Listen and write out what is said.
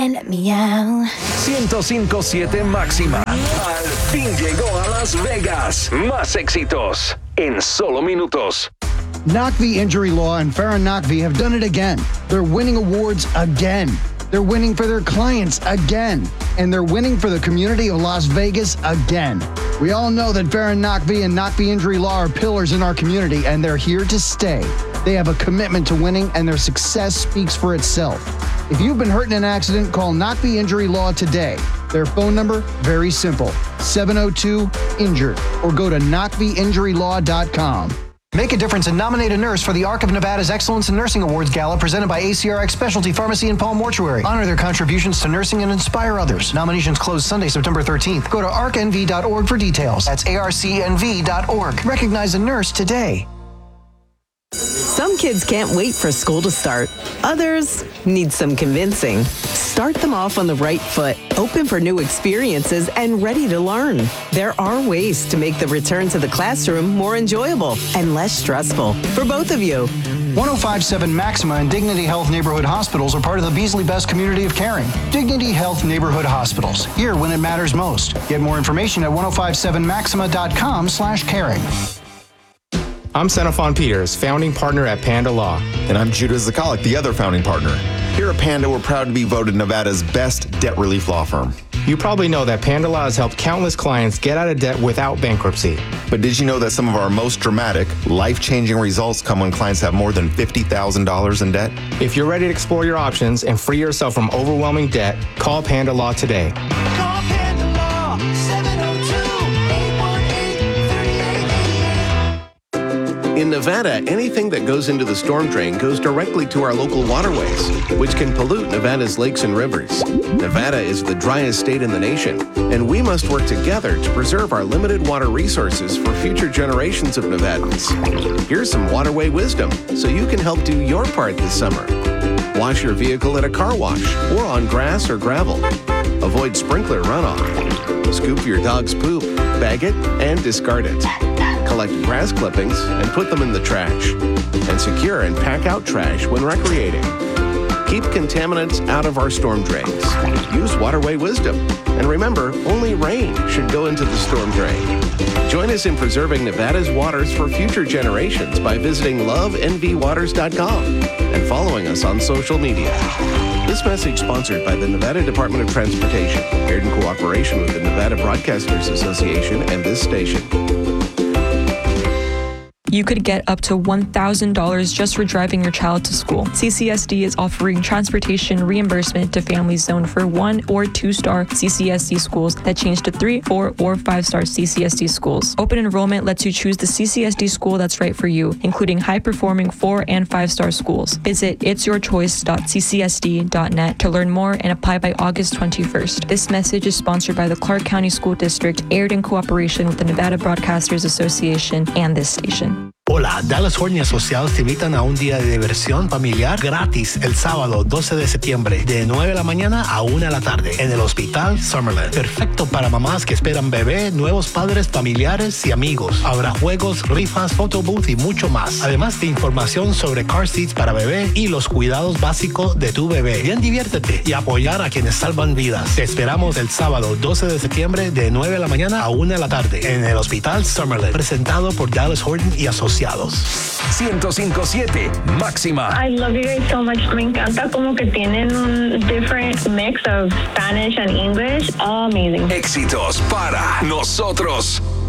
and meow. 105.7 Máxima. Al fin llegó a Las Vegas. Más éxitos en solo minutos. Nakvi Injury Law and Farron Nakvi have done it again. They're winning awards again. They're winning for their clients again. And they're winning for the community of Las Vegas again. We all know that Farron Nakvi and Nakvi Injury Law are pillars in our community, and they're here to stay. They have a commitment to winning, and their success speaks for itself. If you've been hurt in an accident, call Nakvi Injury Law today. Their phone number, very simple, 702-INJURED, or go to nakviinjurylaw.com. Make a difference and nominate a nurse for the Arc of Nevada's Excellence in Nursing Awards Gala presented by ACRX Specialty Pharmacy and Paul Mortuary. Honor their contributions to nursing and inspire others. Nominations close Sunday, September 13th. Go to arcnv.org for details. That's arcnv.org. Recognize a nurse today. Some kids can't wait for school to start. Others need some convincing. Start them off on the right foot, open for new experiences, and ready to learn. There are ways to make the return to the classroom more enjoyable and less stressful for both of you. 105.7 Maxima and Dignity Health Neighborhood Hospitals are part of the Beasley Best community of caring. Dignity Health Neighborhood Hospitals, here when it matters most. Get more information at 1057maxima.com/caring. I'm Xenophon Peters, founding partner at Panda Law. And I'm Judah Zakalik, the other founding partner. Here at Panda, we're proud to be voted Nevada's best debt relief law firm. You probably know that Panda Law has helped countless clients get out of debt without bankruptcy. But did you know that some of our most dramatic, life-changing results come when clients have more than $50,000 in debt? If you're ready to explore your options and free yourself from overwhelming debt, call Panda Law today. Call Panda Law, 702-818-3888. In Nevada, anything that goes into the storm drain goes directly to our local waterways, which can pollute Nevada's lakes and rivers. Nevada is the driest state in the nation, and we must work together to preserve our limited water resources for future generations of Nevadans. Here's some waterway wisdom so you can help do your part this summer. Wash your vehicle at a car wash or on grass or gravel. Avoid sprinkler runoff. Scoop your dog's poop, bag it, and discard it. Collect grass clippings and put them in the trash. And secure and pack out trash when recreating. Keep contaminants out of our storm drains. Use waterway wisdom. And remember, only rain should go into the storm drain. Join us in preserving Nevada's waters for future generations by visiting lovenvwaters.com and following us on social media. This message sponsored by the Nevada Department of Transportation, aired in cooperation with the Nevada Broadcasters Association and this station. You could get up to $1,000 just for driving your child to school. CCSD is offering transportation reimbursement to families zoned for 1- or 2-star CCSD schools that change to 3-, 4-, or 5-star CCSD schools. Open enrollment lets you choose the CCSD school that's right for you, including high-performing 4- and 5-star schools. Visit itsyourchoice.ccsd.net to learn more and apply by August 21st. This message is sponsored by the Clark County School District, aired in cooperation with the Nevada Broadcasters Association and this station. Hola, Dallas Horn y Asociados te invitan a un día de diversión familiar gratis el sábado 12 de septiembre de 9 de la mañana a 1 de la tarde en el Hospital Summerlin. Perfecto para mamás que esperan bebé, nuevos padres, familiares y amigos. Habrá juegos, rifas, photobooth y mucho más. Además de información sobre car seats para bebé y los cuidados básicos de tu bebé. Bien, diviértete y apoyar a quienes salvan vidas. Te esperamos el sábado 12 de septiembre de 9 de la mañana a 1 de la tarde en el Hospital Summerlin. Presentado por Dallas Horn y Asociados. 105.7 Máxima. I love you guys so much. Me encanta como que tienen un different mix of Spanish and English. Amazing. Éxitos para nosotros.